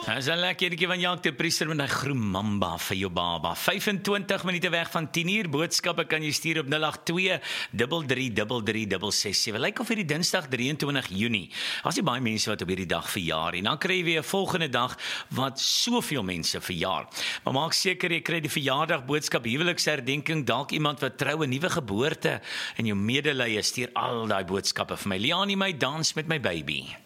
Dis 'n lekker enetjie van Jacques de Priester met 'n groen mamba vir jou baba. 25 minute weg van 10uur. Boodskappe kan jy stuur op 082 333367. Lyk of hierdie Dinsdag 23 Junie. As jy baie mense wat op hierdie dag verjaar en dan kry jy weer 'n volgende dag wat soveel mense verjaar. Maar maak seker jy kry die verjaardag boodskap, huweliksherdenking, dalk iemand wat trou, 'n nuwe geboorte en jou medelee, stuur al daai boodskappe vir my. Liani, my dans met my baby.